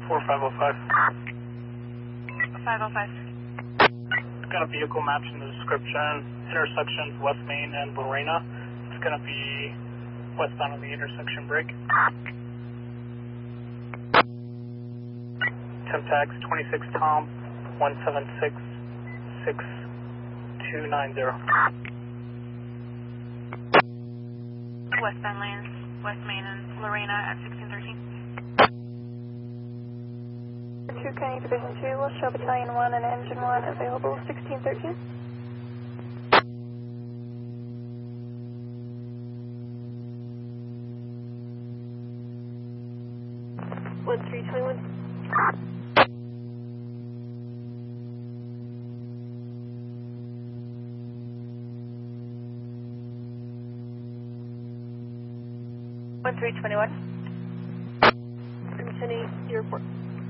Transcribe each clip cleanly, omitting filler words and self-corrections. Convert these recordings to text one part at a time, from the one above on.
4505. 505. Got a vehicle matching the description. Intersections West Main and Lorena. It's going to be westbound on the intersection break. Temp tags 26 Tom 1766290. Westbound lanes, West Main and Lorena at 1613. 2 County Division 2, will show Battalion 1 and Engine 1 available 1613. One 321. One 321. Kenny, your report.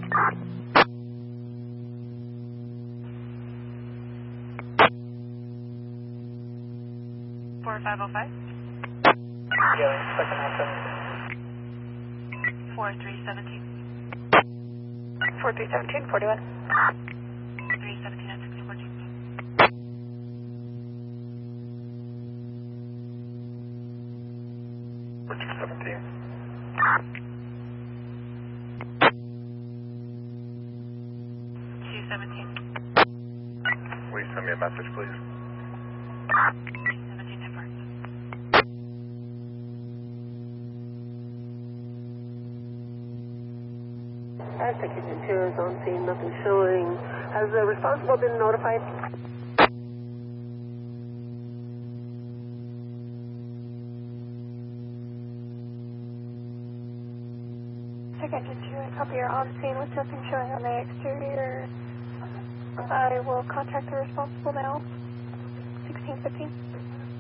4505. Yeah, second half. 4317. 4317, 41. 317 at 1614. Will you send me a message, please? 17 temper. Ticket 2 is on scene, nothing showing. Has the responsible been notified? Ticket 2, a copy your on scene with nothing showing on the exterior. I will contact the responsible now. 1615.